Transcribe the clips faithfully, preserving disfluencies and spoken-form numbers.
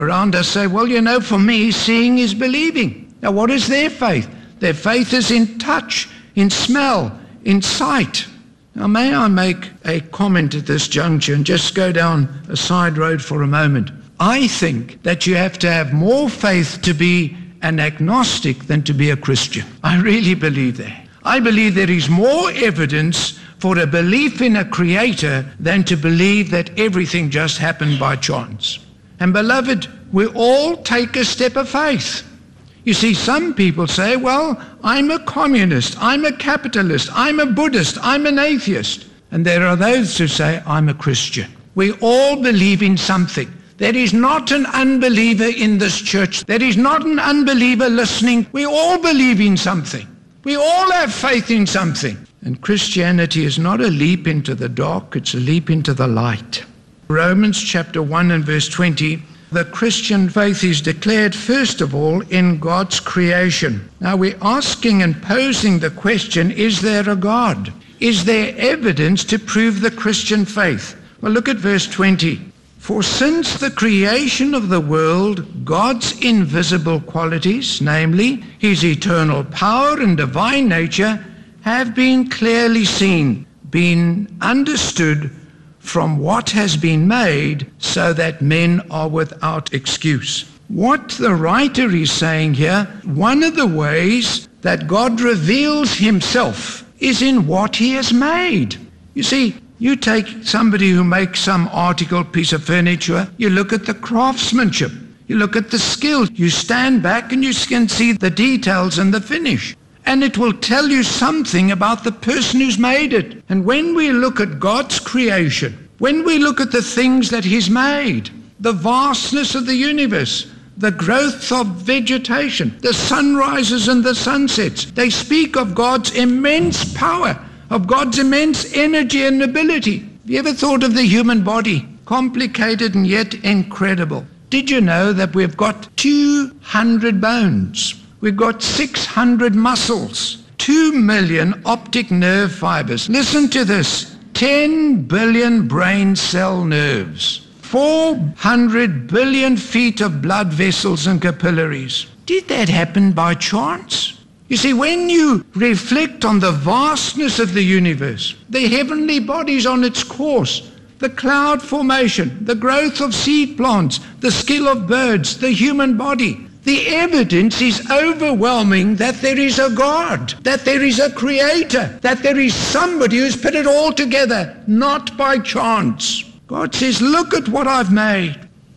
around us say, well, you know, for me, seeing is believing. Now, what is their faith? Their faith is in touch, in smell, in sight. Now, may I make a comment at this juncture and just go down a side road for a moment? I think that you have to have more faith to be an agnostic than to be a Christian. I really believe that. I believe there is more evidence for a belief in a creator than to believe that everything just happened by chance. And beloved, we all take a step of faith. You see, some people say, well, I'm a communist, I'm a capitalist, I'm a Buddhist, I'm an atheist. And there are those who say, I'm a Christian. We all believe in something. There is not an unbeliever in this church. There is not an unbeliever listening. We all believe in something. We all have faith in something. And Christianity is not a leap into the dark, it's a leap into the light. Romans chapter one and verse twenty, the Christian faith is declared first of all in God's creation. Now we're asking and posing the question, is there a God? Is there evidence to prove the Christian faith? Well, look at verse twenty. For since the creation of the world, God's invisible qualities, namely his eternal power and divine nature, have been clearly seen, been understood from what has been made, so that men are without excuse. What the writer is saying here, one of the ways that God reveals himself is in what he has made. You see, you take somebody who makes some article, piece of furniture, you look at the craftsmanship, you look at the skill, you stand back and you can see the details and the finish. And it will tell you something about the person who's made it. And when we look at God's creation, when we look at the things that he's made, the vastness of the universe, the growth of vegetation, the sunrises and the sunsets, they speak of God's immense power, of God's immense energy and ability. Have you ever thought of the human body? Complicated and yet incredible. Did you know that we've got two hundred bones? We've got six hundred muscles, two million optic nerve fibers. Listen to this, ten billion brain cell nerves, four hundred billion feet of blood vessels and capillaries. Did that happen by chance? You see, when you reflect on the vastness of the universe, the heavenly bodies on its course, the cloud formation, the growth of seed plants, the skill of birds, the human body, the evidence is overwhelming that there is a God, that there is a creator, that there is somebody who's put it all together, not by chance. God says, look at what I've made.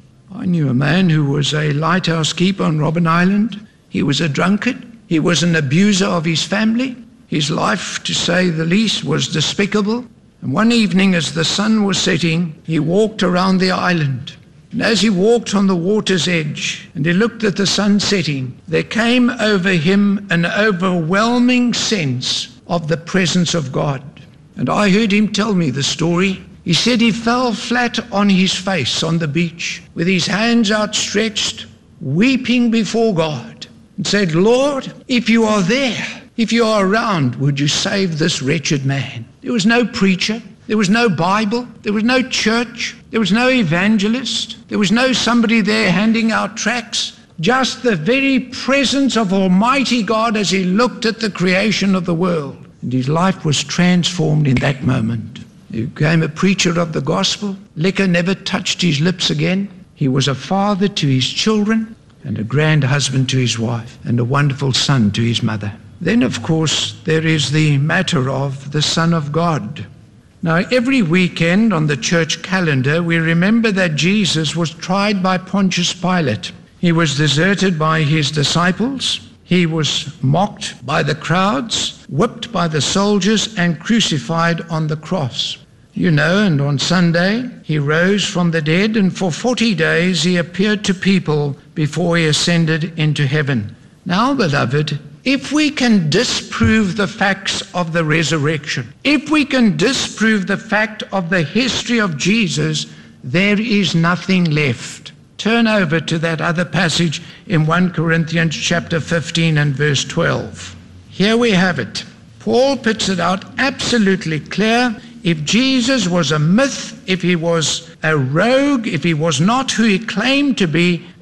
I knew a man who was a lighthouse keeper on Robben Island. He was a drunkard. He was an abuser of his family. His life, to say the least, was despicable. And one evening as the sun was setting, he walked around the island. And as he walked on the water's edge and he looked at the sun setting, there came over him an overwhelming sense of the presence of God. And I heard him tell me the story. He said he fell flat on his face on the beach with his hands outstretched, weeping before God, and said, Lord, if you are there, if you are around, would you save this wretched man? There was no preacher. There was no Bible. There was no church. There was no evangelist. There was no somebody there handing out tracts. Just the very presence of Almighty God as he looked at the creation of the world. And his life was transformed in that moment. He became a preacher of the gospel. Liquor never touched his lips again. He was a father to his children and a grand husband to his wife and a wonderful son to his mother. Then, of course, there is the matter of the Son of God. Now, every weekend on the church calendar, we remember that Jesus was tried by Pontius Pilate. He was deserted by his disciples. He was mocked by the crowds, whipped by the soldiers, and crucified on the cross. You know, and on Sunday, he rose from the dead, and for forty days he appeared to people before he ascended into heaven. Now, beloved, if we can disprove the facts of the resurrection, if we can disprove the fact of the history of Jesus, there is nothing left. Turn over to that other passage in First Corinthians chapter fifteen and verse twelve. Here we have it. Paul puts it out absolutely clear. If Jesus was a myth, if he was a rogue, if he was not who he claimed to be,